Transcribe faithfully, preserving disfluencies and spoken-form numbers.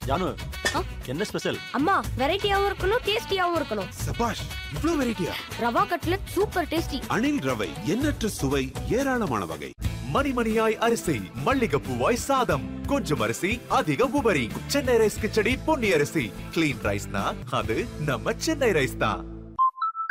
ஜானு என்ன ஸ்பெஷல்? அம்மா வெரைட்டியாவும் இருக்கணும் டேஸ்டியாவும் இருக்கணும். சபாஷ், இவ்ளோ வெரைட்டியா? Rava cutlet super tasty. அணில் ரவை, எண்ணற்ற சுவை, ஏராளமான வகை. மணிமணியாய் அரிசி, மல்லிகைப்பூவாய் சாதம், கொஞ்சம் அரிசி அதிக உபரி. சென்னை ரைஸ் கிச்சடி பொன்னி அரிசி. கிளீன் ரைஸ்னா அது நம்ம சென்னை ரைஸ் தான்.